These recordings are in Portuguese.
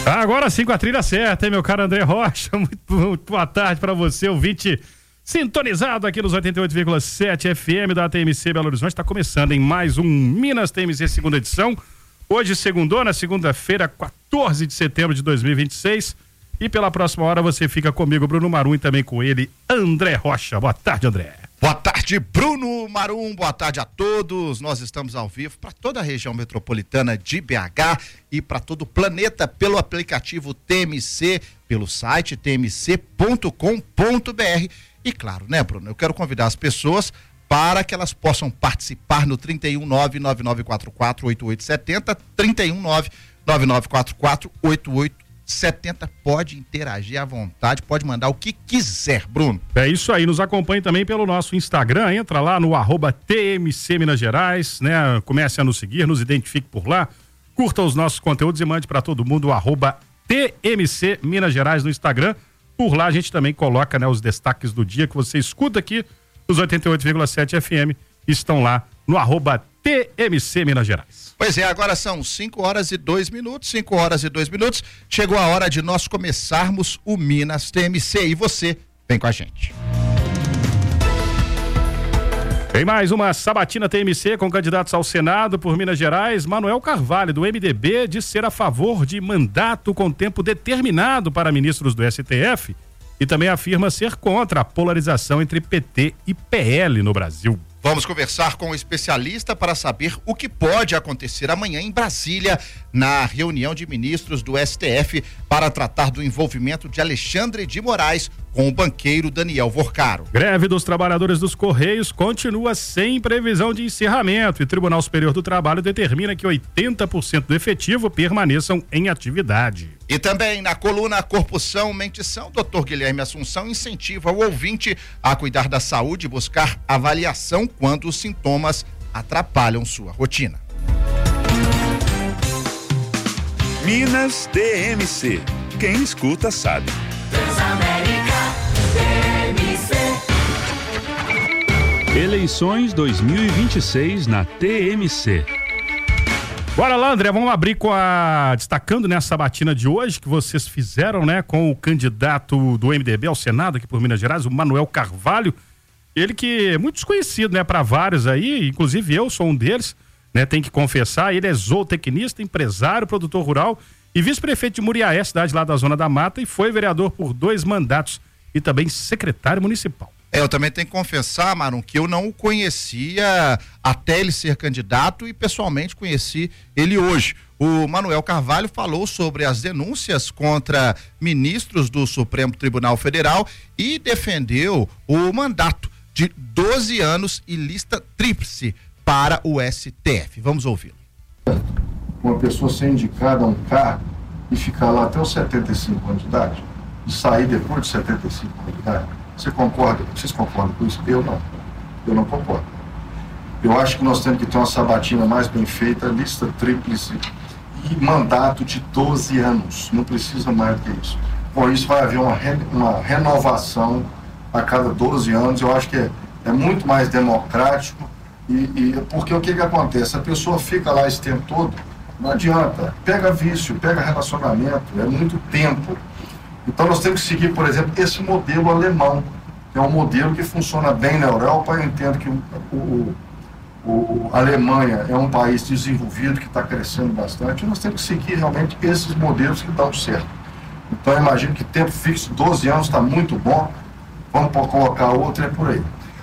Agora sim com a trilha certa, hein, meu caro André Rocha? Muito boa tarde para você, ouvinte sintonizado aqui nos 88,7 FM da TMC Belo Horizonte. Está começando em mais um Minas TMC segunda edição. Hoje segundona, segunda-feira, 14 de setembro de 2026. E pela próxima hora você fica comigo, Bruno Marum, e também com ele, André Rocha. Boa tarde, André. Boa tarde, Bruno Marum, boa tarde a todos. Nós estamos ao vivo para toda a região metropolitana de BH e para todo o planeta pelo aplicativo TMC, pelo site tmc.com.br. E claro, né, Bruno, eu quero convidar as pessoas para que elas possam participar no 319-9944-8870, 319-9944-8870. Pode interagir à vontade, pode mandar o que quiser, Bruno. É isso aí, nos acompanhe também pelo nosso Instagram, entra lá no @TMC Minas Gerais, né? Comece a nos seguir, nos identifique por lá, curta os nossos conteúdos e mande para todo mundo o @TMC Minas Gerais no Instagram. Por lá a gente também coloca, né, os destaques do dia que você escuta aqui nos 88,7 FM, estão lá no @TMC Minas Gerais. Pois é, agora são 5 horas e 2 minutos, 5 horas e 2 minutos. Chegou a hora de nós começarmos o Minas TMC e você vem com a gente. Tem mais uma sabatina TMC com candidatos ao Senado por Minas Gerais. Manuel Carvalho, do MDB, diz ser a favor de mandato com tempo determinado para ministros do STF e também afirma ser contra a polarização entre PT e PL no Brasil. Vamos conversar com o especialista para saber o que pode acontecer amanhã em Brasília, na reunião de ministros do STF, para tratar do envolvimento de Alexandre de Moraes com o banqueiro Daniel Vorcaro. Greve dos trabalhadores dos Correios continua sem previsão de encerramento e Tribunal Superior do Trabalho determina que 80% do efetivo permaneçam em atividade. E também na coluna Corpo São, Mente São, Dr. Guilherme Assunção incentiva o ouvinte a cuidar da saúde e buscar avaliação quando os sintomas atrapalham sua rotina. Minas TMC. Quem escuta sabe. Transamérica TMC. Eleições 2026 na TMC. Bora lá, André, vamos abrir destacando nessa sabatina de hoje que vocês fizeram, né, com o candidato do MDB ao Senado aqui por Minas Gerais, o Manuel Carvalho. Ele que é muito desconhecido, né, para vários aí, inclusive eu sou um deles, né, tem que confessar. Ele é zootecnista, empresário, produtor rural e vice-prefeito de Muriaé, cidade lá da Zona da Mata, e foi vereador por 2 mandatos e também secretário municipal. Eu também tenho que confessar, Marum, que eu não o conhecia até ele ser candidato e pessoalmente conheci ele hoje. O Manuel Carvalho falou sobre as denúncias contra ministros do Supremo Tribunal Federal e defendeu o mandato de 12 anos e lista tríplice para o STF. Vamos ouvi-lo. Uma pessoa ser indicada a um cargo e ficar lá até os 75 anos de idade e sair depois de 75 anos de idade. Vocês concordam com isso? Eu não concordo. Eu acho que nós temos que ter uma sabatina mais bem feita, lista tríplice e mandato de 12 anos. Não precisa mais do que isso. Com isso vai haver uma renovação a cada 12 anos. Eu acho que é muito mais democrático porque o que acontece? A pessoa fica lá esse tempo todo, não adianta. Pega vício, pega relacionamento, é muito tempo. Então nós temos que seguir, por exemplo, esse modelo alemão, que é um modelo que funciona bem na Europa. Eu entendo que a Alemanha é um país desenvolvido, que está crescendo bastante, e nós temos que seguir realmente esses modelos que dão certo. Então eu imagino que tempo fixo, 12 anos, está muito bom, vamos colocar outro, é por aí.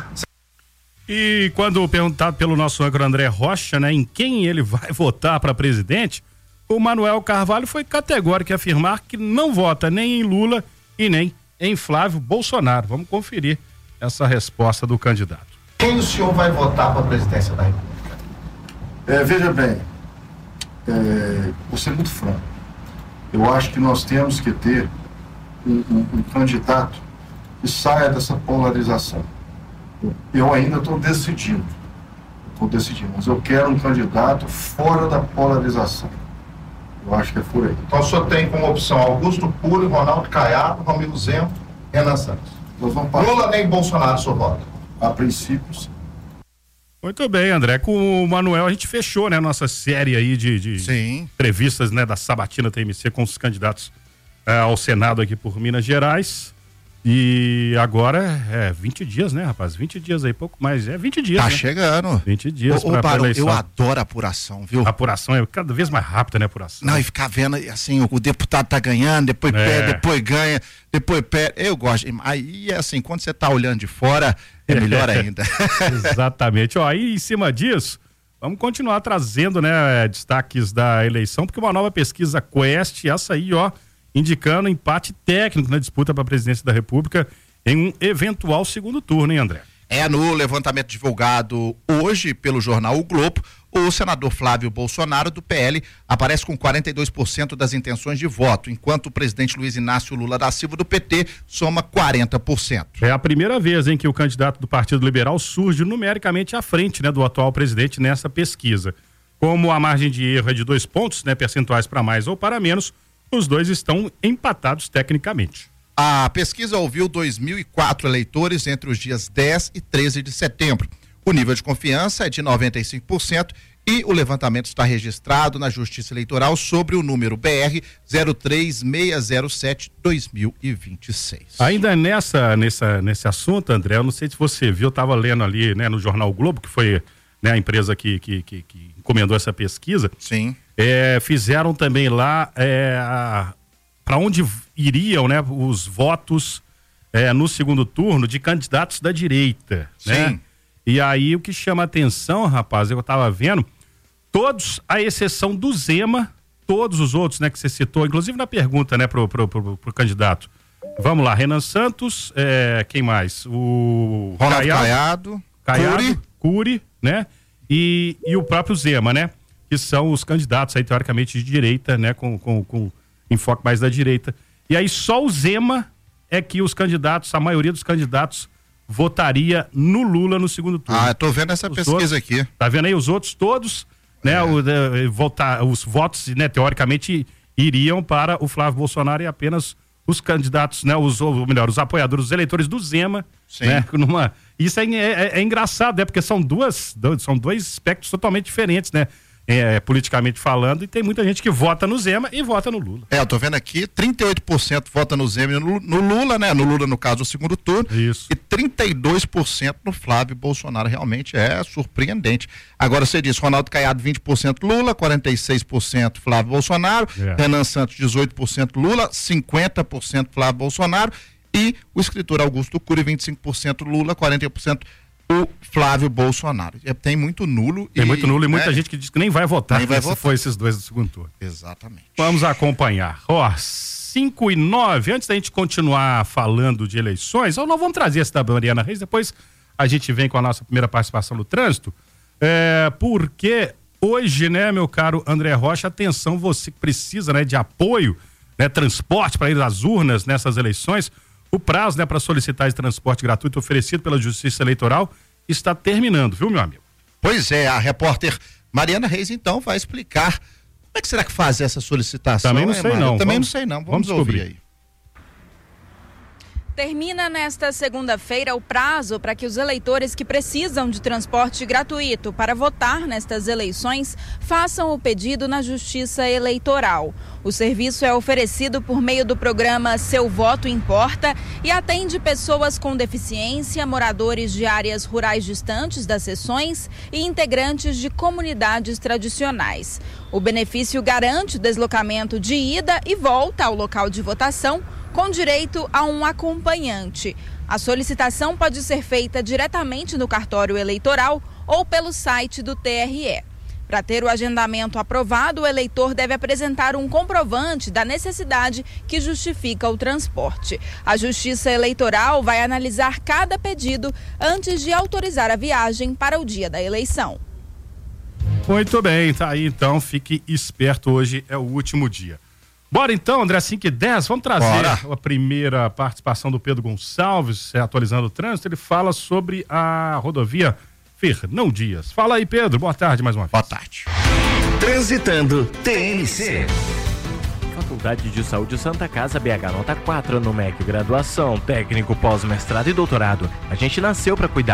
E quando perguntado pelo nosso âncora André Rocha, né, em quem ele vai votar para presidente, o Manuel Carvalho foi categórico em afirmar que não vota nem em Lula e nem em Flávio Bolsonaro. Vamos conferir essa resposta do candidato. Quem o senhor vai votar para a presidência da República? Veja bem, vou ser muito franco. Eu acho que nós temos que ter um candidato que saia dessa polarização. Eu ainda estou decidindo, mas eu quero um candidato fora da polarização. Eu acho que é por aí. Então o senhor tem como opção Augusto Cury, Ronaldo Caiado, Romero Zema, Renan Santos. Nós vamos passar. Lula nem Bolsonaro, o senhor vota? A princípio, sim. Muito bem, André. Com o Manuel a gente fechou, né, nossa série aí de entrevistas, né, da Sabatina TMC com os candidatos ao Senado aqui por Minas Gerais. E agora 20 dias, né, rapaz? 20 dias aí, pouco mais. 20 dias. Tá, né? chegando. 20 dias pra Barão, eleição. eu adoro a apuração, viu? A apuração é cada vez mais rápida, né, a apuração? Não, e ficar vendo, assim, o deputado tá ganhando, depois perde, depois ganha, depois perde. Eu gosto. Aí, assim, quando você tá olhando de fora, é melhor ainda. Exatamente. Ó, aí, em cima disso, vamos continuar trazendo, né, destaques da eleição, porque uma nova pesquisa Quest, essa aí, ó, indicando empate técnico na disputa para a presidência da República em um eventual segundo turno, hein, André? No levantamento divulgado hoje pelo jornal O Globo, o senador Flávio Bolsonaro, do PL, aparece com 42% das intenções de voto, enquanto o presidente Luiz Inácio Lula da Silva, do PT, soma 40%. É a primeira vez em que o candidato do Partido Liberal surge numericamente à frente, né, do atual presidente nessa pesquisa. Como a margem de erro é de 2 pontos, né, percentuais para mais ou para menos, os dois estão empatados tecnicamente. A pesquisa ouviu 2.004 eleitores entre os dias 10 e 13 de setembro. O nível de confiança é de 95% e o levantamento está registrado na Justiça Eleitoral sobre o número BR 03607-2026. Ainda nesse assunto, André, eu não sei se você viu, eu estava lendo ali, né, no jornal o Globo, que foi, né, a empresa que encomendou essa pesquisa. Sim. Fizeram também lá para onde iriam, né, os votos no segundo turno de candidatos da direita. Sim. Né? E aí o que chama atenção, rapaz, eu estava vendo, todos, à exceção do Zema, todos os outros, né, que você citou, inclusive na pergunta, né, pro candidato. Vamos lá, Renan Santos, quem mais? O Ronaldo Caiado, Cury, né? E o próprio Zema, né? Que são os candidatos aí, teoricamente, de direita, né? Com enfoque mais da direita. E aí só o Zema é que os candidatos, a maioria dos candidatos, votaria no Lula no segundo turno. Eu tô vendo essa pesquisa outros, aqui. Tá vendo aí? Os outros todos, né? Os votos, né, teoricamente, iriam para o Flávio Bolsonaro e apenas os candidatos, né? Os apoiadores, os eleitores do Zema. Sim. Né? Isso é engraçado, né? Porque são dois aspectos totalmente diferentes, né? Politicamente falando, e tem muita gente que vota no Zema e vota no Lula. Eu tô vendo aqui, 38% vota no Zema e no Lula, né? No Lula, no caso, o segundo turno. Isso. E 32% no Flávio Bolsonaro. Realmente é surpreendente. Agora você diz, Ronaldo Caiado, 20% Lula, 46% Flávio Bolsonaro, Renan Santos, 18% Lula, 50% Flávio Bolsonaro, e o escritor Augusto Cury, 25% Lula, 40% o Flávio Bolsonaro. Tem muito nulo. Tem muito nulo e muita gente que diz que nem vai votar se for esses dois do segundo turno. Exatamente. Vamos acompanhar. 5:09, antes da gente continuar falando de eleições, nós vamos trazer essa da Mariana Reis, depois a gente vem com a nossa primeira participação no trânsito, porque hoje, né, meu caro André Rocha, atenção, você que precisa, né, de apoio, né, transporte para ir às urnas nessas eleições. O prazo, né, para solicitar esse transporte gratuito oferecido pela Justiça Eleitoral está terminando, viu, meu amigo? Pois é, a repórter Mariana Reis, então, vai explicar como é que será que faz essa solicitação. Também não sei, não. Também não sei, não. Vamos ouvir aí. Termina nesta segunda-feira o prazo para que os eleitores que precisam de transporte gratuito para votar nestas eleições façam o pedido na Justiça Eleitoral. O serviço é oferecido por meio do programa Seu Voto Importa e atende pessoas com deficiência, moradores de áreas rurais distantes das sessões e integrantes de comunidades tradicionais. O benefício garante o deslocamento de ida e volta ao local de votação, com direito a um acompanhante. A solicitação pode ser feita diretamente no cartório eleitoral ou pelo site do TRE. Para ter o agendamento aprovado, o eleitor deve apresentar um comprovante da necessidade que justifica o transporte. A Justiça Eleitoral vai analisar cada pedido antes de autorizar a viagem para o dia da eleição. Muito bem, tá aí então, fique esperto, hoje é o último dia. Bora então, André, 5:10, vamos trazer a primeira participação do Pedro Gonçalves, atualizando o trânsito. Ele fala sobre a rodovia Fernão Dias. Fala aí, Pedro, boa tarde mais uma vez. Boa tarde. Transitando TMC. Faculdade de Saúde Santa Casa, BH nota 4 no MEC, graduação, técnico, pós-mestrado e doutorado. A gente nasceu para cuidar.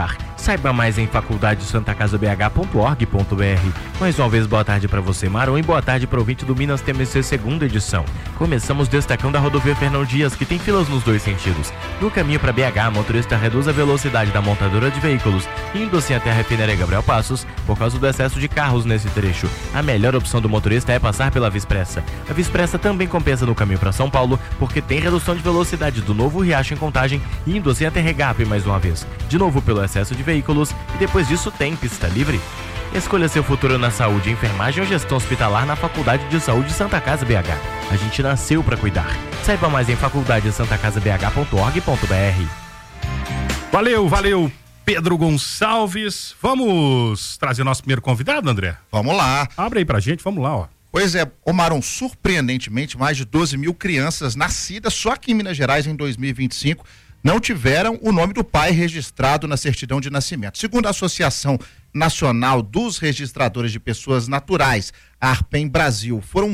Saiba mais em faculdadesantacasabh.org.br. Mais uma vez, boa tarde para você, Maron, e boa tarde para o ouvinte do Minas TMC segunda edição. Começamos destacando a rodovia Fernão Dias, que tem filas nos dois sentidos. No caminho para BH, motorista reduz a velocidade da montadora de veículos, indo assim até a refinaria Gabriel Passos, por causa do excesso de carros nesse trecho. A melhor opção do motorista é passar pela Via Expressa. A Via Expressa também compensa no caminho para São Paulo, porque tem redução de velocidade do Novo Riacho em Contagem, indo assim até Regap mais uma vez. De novo pelo excesso de veículos, e depois disso tem pista livre. Escolha seu futuro na saúde, enfermagem ou gestão hospitalar na Faculdade de Saúde Santa Casa BH. A gente nasceu para cuidar. Saiba mais em faculdadesantacasabh.org.br. Valeu, Pedro Gonçalves. Vamos trazer nosso primeiro convidado, André? Vamos lá. Abre aí pra gente, vamos lá, ó. Pois é, Maron, surpreendentemente, mais de 12 mil crianças nascidas só aqui em Minas Gerais em 2025 não tiveram o nome do pai registrado na certidão de nascimento. Segundo a Associação Nacional dos Registradores de Pessoas Naturais, a ARPEM Brasil, foram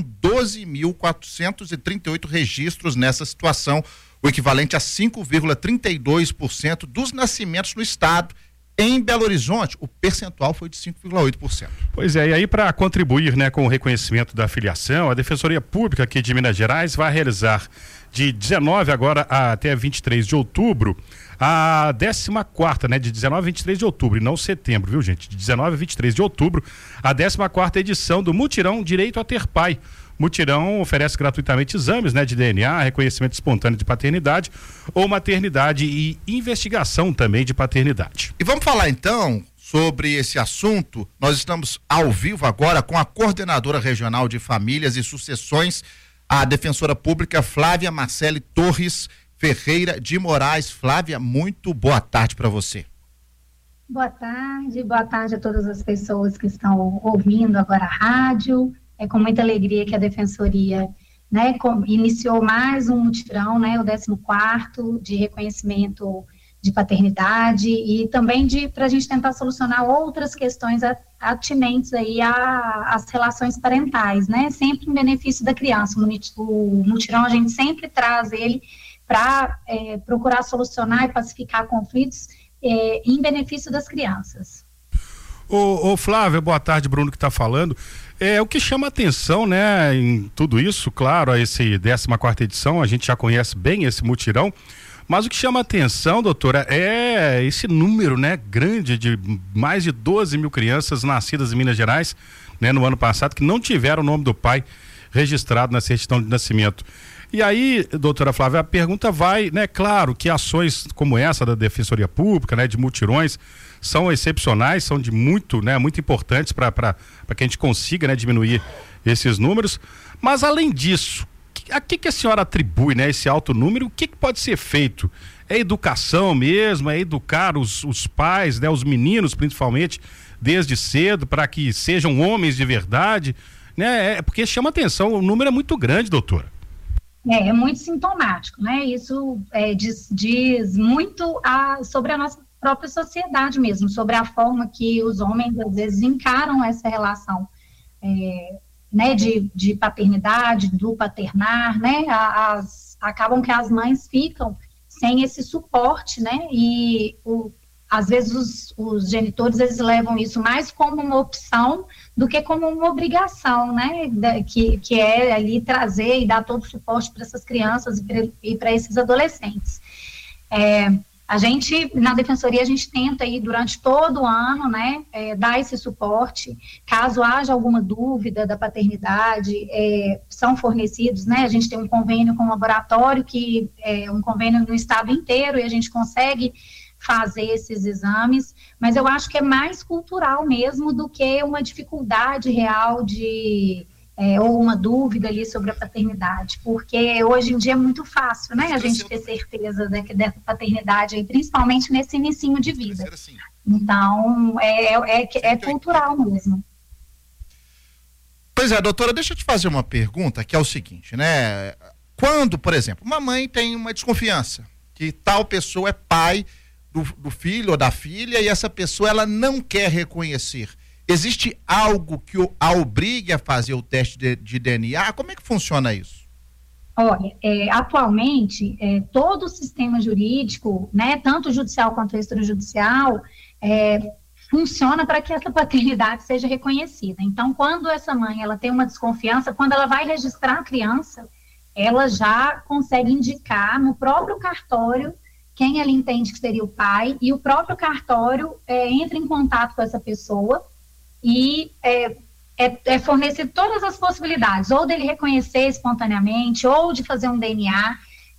12.438 registros nessa situação, o equivalente a 5,32% dos nascimentos no estado. Em Belo Horizonte, o percentual foi de 5,8%. Pois é, e aí para contribuir, né, com o reconhecimento da filiação, a Defensoria Pública aqui de Minas Gerais vai realizar de 19 agora até 23 de outubro, a 14ª, né, de 19 a 23 de outubro, e não setembro, viu, gente? De 19 a 23 de outubro, a 14ª edição do Mutirão Direito a Ter Pai. Mutirão oferece gratuitamente exames, né, de DNA, reconhecimento espontâneo de paternidade ou maternidade e investigação também de paternidade. E vamos falar então sobre esse assunto. Nós estamos ao vivo agora com a coordenadora regional de famílias e sucessões, a defensora pública Flávia Marcele Torres Ferreira de Moraes. Flávia, muito boa tarde para você. Boa tarde a todas as pessoas que estão ouvindo agora a rádio. É com muita alegria que a Defensoria, né, iniciou mais um mutirão, né, o 14º de reconhecimento de paternidade e também para a gente tentar solucionar outras questões atinentes aí às relações parentais, né, sempre em benefício da criança. O mutirão a gente sempre traz ele para procurar solucionar e pacificar conflitos em benefício das crianças. Ô Flávia, boa tarde, Bruno que está falando. O que chama atenção, né, em tudo isso, claro, esse 14ª edição, a gente já conhece bem esse mutirão, mas o que chama atenção, doutora, é esse número, né, grande de mais de 12 mil crianças nascidas em Minas Gerais, né, no ano passado, que não tiveram o nome do pai registrado na certidão de nascimento. E aí, doutora Flávia, a pergunta vai, né, claro que ações como essa da Defensoria Pública, né, de mutirões, são excepcionais, são de muito importantes para que a gente consiga, né, diminuir esses números, mas além disso, a que a senhora atribui, né, esse alto número? O que pode ser feito? É educação mesmo, é educar os pais, né, os meninos principalmente, desde cedo, para que sejam homens de verdade, né? Porque chama atenção, o número é muito grande, doutora. É muito sintomático, né? Isso diz muito sobre a nossa própria sociedade mesmo, sobre a forma que os homens às vezes encaram essa relação, né, de paternidade, do paternar, né? Acabam que as mães ficam sem esse suporte, né? E às vezes os genitores, eles levam isso mais como uma opção do que como uma obrigação, né? Que é ali trazer e dar todo o suporte para essas crianças e para esses adolescentes. A gente, na Defensoria, a gente tenta aí durante todo o ano, né, dar esse suporte. Caso haja alguma dúvida da paternidade, são fornecidos, né, a gente tem um convênio com o laboratório, que é um convênio no estado inteiro, e a gente consegue fazer esses exames, mas eu acho que é mais cultural mesmo do que uma dificuldade real ou uma dúvida ali sobre a paternidade, porque hoje em dia é muito fácil, né, a gente ter certeza dessa paternidade, aí, principalmente nesse inicinho de vida. Então, é cultural mesmo. Pois é, doutora, deixa eu te fazer uma pergunta, que é o seguinte, né, quando, por exemplo, uma mãe tem uma desconfiança, que tal pessoa é pai do filho ou da filha, e essa pessoa, ela não quer reconhecer, existe algo que a obrigue a fazer o teste de DNA? Como é que funciona isso? Olha, atualmente, todo o sistema jurídico, né, tanto judicial quanto extrajudicial, funciona para que essa paternidade seja reconhecida. Então, quando essa mãe ela tem uma desconfiança, quando ela vai registrar a criança, ela já consegue indicar no próprio cartório quem ela entende que seria o pai, e o próprio cartório entra em contato com essa pessoa e é fornecido todas as possibilidades, ou dele reconhecer espontaneamente, ou de fazer um DNA.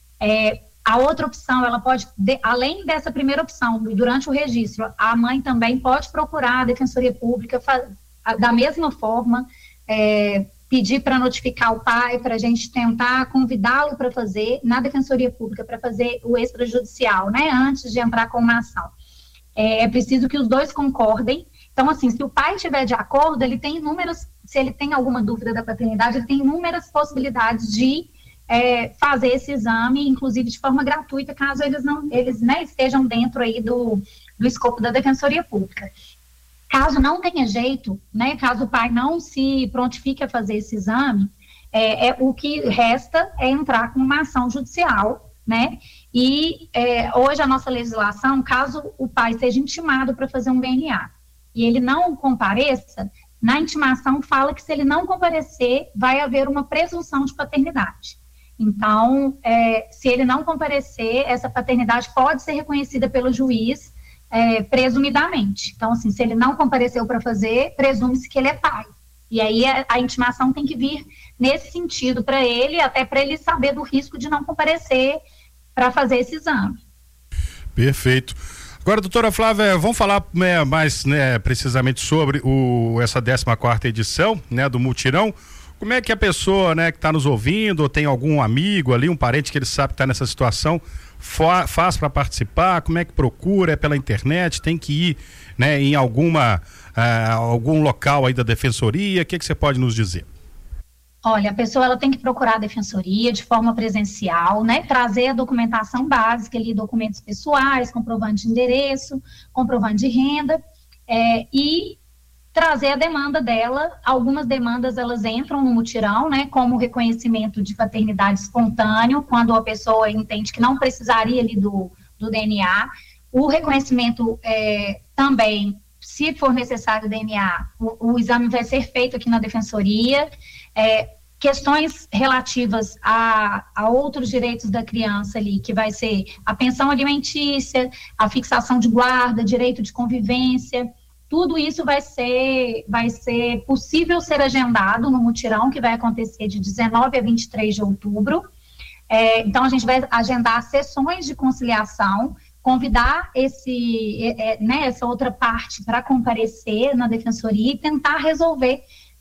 A outra opção, ela pode, além dessa primeira opção, durante o registro, a mãe também pode procurar a Defensoria Pública da mesma forma, pedir para notificar o pai, para a gente tentar convidá-lo para fazer, na Defensoria Pública, para fazer o extrajudicial, né, antes de entrar com uma ação. É preciso que os dois concordem. Então, assim, se o pai estiver de acordo, ele tem se ele tem alguma dúvida da paternidade, ele tem inúmeras possibilidades de fazer esse exame, inclusive de forma gratuita, caso eles estejam dentro aí do escopo da Defensoria Pública. Caso não tenha jeito, né, caso o pai não se prontifique a fazer esse exame, o que resta é entrar com uma ação judicial, né, e hoje a nossa legislação, caso o pai seja intimado para fazer um DNA e ele não compareça, na intimação fala que se ele não comparecer, vai haver uma presunção de paternidade. Então, se ele não comparecer, essa paternidade pode ser reconhecida pelo juiz presumidamente. Então, assim, se ele não compareceu para fazer, presume-se que ele é pai. E aí a intimação tem que vir nesse sentido para ele, até para ele saber do risco de não comparecer para fazer esse exame. Perfeito. Agora, doutora Flávia, vamos falar mais precisamente sobre essa 14ª edição, né, do Mutirão. Como é que a pessoa, né, que está nos ouvindo, ou tem algum amigo ali, um parente que ele sabe que está nessa situação, faz para participar? Como é que procura? É pela internet? Tem que ir, né, em algum local aí da Defensoria? O que você pode nos dizer? Olha, a pessoa ela tem que procurar a Defensoria de forma presencial, né, trazer a documentação básica ali, documentos pessoais, comprovante de endereço, comprovante de renda, e trazer a demanda dela. Algumas demandas elas entram no mutirão, né, como o reconhecimento de paternidade espontâneo, quando a pessoa entende que não precisaria ali do DNA. O reconhecimento também, se for necessário o DNA, o exame vai ser feito aqui na Defensoria. Questões relativas a outros direitos da criança ali, que vai ser a pensão alimentícia, a fixação de guarda, direito de convivência, tudo isso vai ser possível ser agendado no mutirão, que vai acontecer de 19 a 23 de outubro. Então, a gente vai agendar sessões de conciliação, convidar essa outra parte para comparecer na Defensoria e tentar resolver,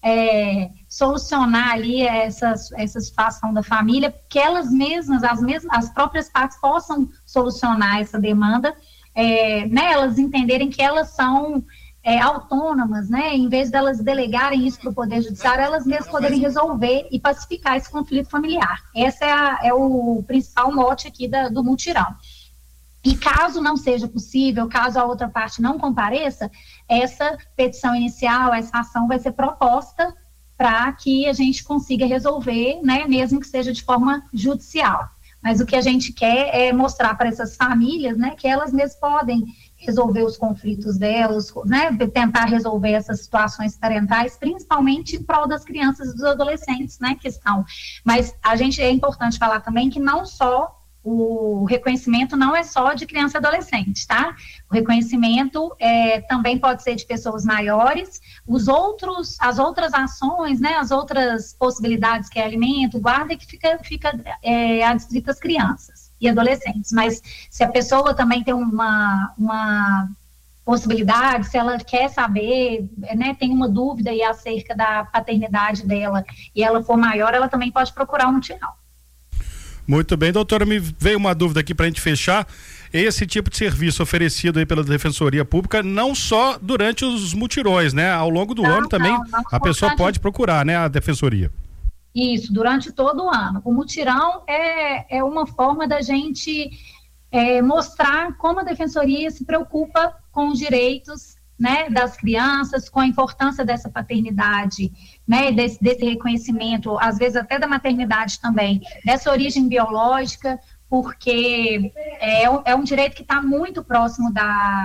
solucionar ali essa situação da família, que elas mesmas, as próprias partes possam solucionar essa demanda, elas entenderem que elas são autônomas, né? Em vez delas delegarem isso para o Poder Judiciário, elas mesmas poderem resolver e pacificar esse conflito familiar. Esse é o principal mote aqui do mutirão. E caso não seja possível, caso a outra parte não compareça, essa petição inicial, essa ação vai ser proposta para que a gente consiga resolver, né, mesmo que seja de forma judicial. Mas o que a gente quer é mostrar para essas famílias, né, que elas mesmas podem resolver os conflitos delas, né, tentar resolver essas situações parentais, principalmente em prol das crianças e dos adolescentes, né, que estão. Mas é importante falar também que não só o reconhecimento não é só de criança e adolescente, tá? O reconhecimento também pode ser de pessoas maiores, as outras ações, né, as outras possibilidades que é alimento, guarda, que fica adstrito às crianças e adolescentes. Mas se a pessoa também tem uma possibilidade, se ela quer saber, né, tem uma dúvida aí acerca da paternidade dela e ela for maior, ela também pode procurar um mutirão. Muito bem, doutora, me veio uma dúvida aqui para a gente fechar. Esse tipo de serviço oferecido aí pela Defensoria Pública, não só durante os mutirões, né? Ao longo do ano também a pessoa pode procurar, né, a Defensoria. Isso, durante todo o ano. O mutirão é uma forma da gente mostrar como a Defensoria se preocupa com os direitos, né, das crianças, com a importância dessa paternidade, né, desse reconhecimento, às vezes até da maternidade também, dessa origem biológica, porque é um direito que está muito próximo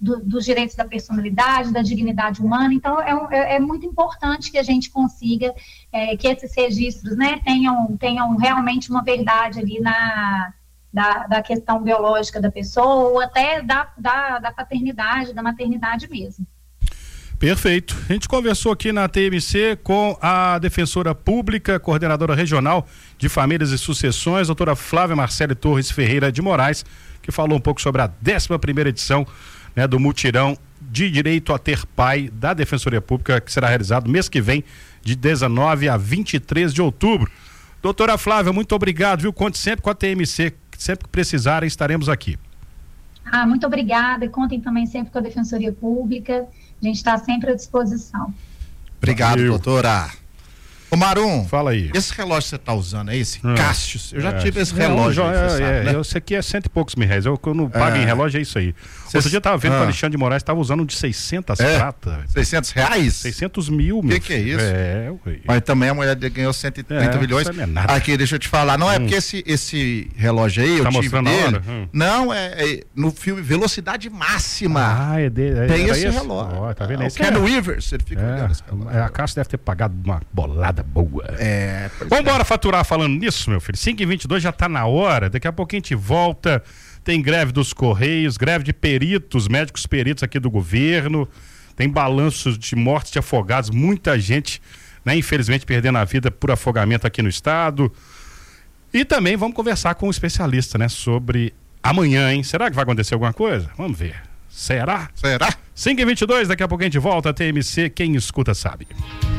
dos direitos da personalidade, da dignidade humana. Então, é muito importante que a gente consiga que esses registros, né, tenham realmente uma verdade ali da questão biológica da pessoa, ou até da paternidade, da maternidade mesmo. Perfeito. A gente conversou aqui na TMC com a defensora pública, coordenadora regional de famílias e sucessões, doutora Flávia Marcele Torres Ferreira de Moraes, que falou um pouco sobre a 11ª edição, né, do mutirão de direito a ter pai da Defensoria Pública, que será realizado mês que vem, de 19 a 23 de outubro. Doutora Flávia, muito obrigado, viu? Conte sempre com a TMC, sempre que precisarem estaremos aqui. Muito obrigada, e contem também sempre com a Defensoria Pública. A gente está sempre à disposição. Obrigado, doutora. Ô Marum, fala aí. Esse relógio que você está usando aí, esse Cassius, eu já tive esse relógio. Esse aqui é cento e poucos mil reais. Eu não pago em relógio, é isso aí. Outro dia eu tava vendo que o Alexandre de Moraes estava usando um de 600 prata. 600 reais? 600 mil, meu. Que é isso? Ué. Mas também a mulher dele ganhou 130 milhões. Não é nada. Aqui, deixa eu te falar, não é porque esse relógio aí, eu tive mostrando dele. a hora? Não, é no filme Velocidade Máxima. É dele. Tem esse relógio. Tá vendo? O Ken Weavers, ele fica olhando esse relógio. A Caixa deve ter pagado uma bolada boa. Vamos embora faturar falando nisso, meu filho. 5h22 já tá na hora. Daqui a pouquinho a gente volta. Tem greve dos Correios, greve de peritos, médicos peritos aqui do governo. Tem balanços de mortes de afogados. Muita gente, né, infelizmente, perdendo a vida por afogamento aqui no estado. E também vamos conversar com um especialista, né, sobre amanhã, hein? Será que vai acontecer alguma coisa? Vamos ver. Será? 5h22, daqui a pouquinho a gente volta. TMC, quem escuta sabe.